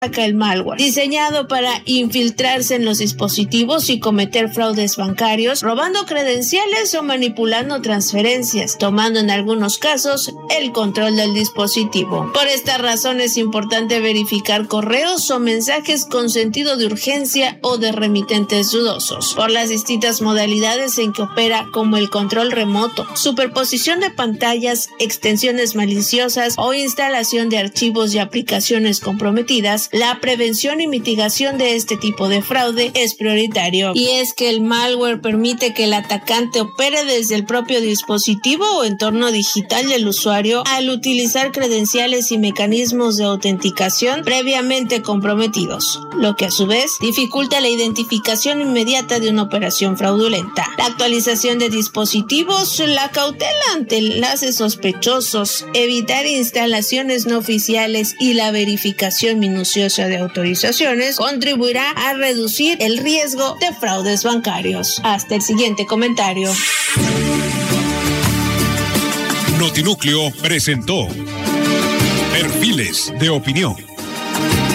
ataca el malware, diseñado para infiltrarse en los dispositivos y cometer fraudes bancarios, robando credenciales o manipulando transferencias, tomando en algunos casos el control del dispositivo. Por esta razón es importante verificar correos o mensajes con sentido de urgencia o de remitentes dudosos, por las distintas modalidades en que opera, como el control remoto, superposición de pantallas, extensiones maliciosas o instalación de archivos y aplicaciones comprometidas. La prevención y mitigación de este tipo de fraude es prioritario. Y es que el malware permite que el atacante opere desde el propio dispositivo o entorno digital del usuario al utilizar credenciales y mecanismos de autenticación previamente comprometidos, lo que a su vez dificulta la identificación inmediata de una operación fraudulenta. La actualización de dispositivos, la cautela ante enlaces sospechosos, evitar instalaciones no oficiales y la verificación minuciosa de autorizaciones contribuirá a reducir el riesgo de fraudes bancarios. Hasta el siguiente comentario. Notinúcleo presentó Perfiles de Opinión.